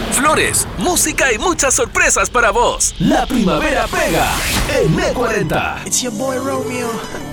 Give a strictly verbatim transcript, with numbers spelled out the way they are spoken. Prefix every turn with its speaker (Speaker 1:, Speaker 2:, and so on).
Speaker 1: Flores, música y muchas sorpresas para vos. La primavera pega en E cuarenta.
Speaker 2: It's your boy Romeo.